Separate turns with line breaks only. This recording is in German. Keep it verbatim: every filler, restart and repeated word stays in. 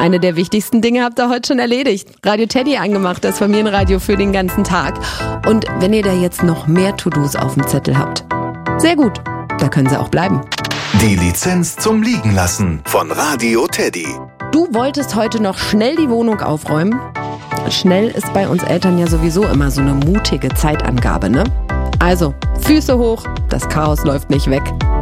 eine der wichtigsten Dinge habt ihr heute schon erledigt. Radio Teddy angemacht, das Familienradio für den ganzen Tag. Und wenn ihr da jetzt noch mehr To-Dos auf dem Zettel habt, sehr gut, da können sie auch bleiben.
Die Lizenz zum Liegenlassen von Radio Teddy.
Du wolltest heute noch schnell die Wohnung aufräumen? Schnell ist bei uns Eltern ja sowieso immer so eine mutige Zeitangabe, ne? Also, Füße hoch, das Chaos läuft nicht weg.